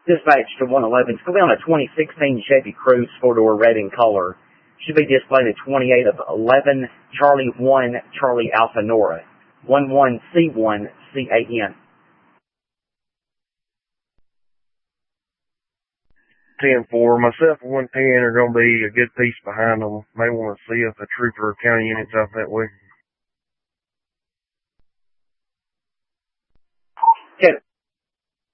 Dispatch to 111. It's going to be on a 2016 Chevy Cruze 4-door red in color. Should be displayed at 28 of 11 Charlie 1 Charlie Alpha Nora. 11C1 CAN. 10-4. Myself and 110 are going to be a good piece behind them. May want to see if a trooper or county unit's out that way.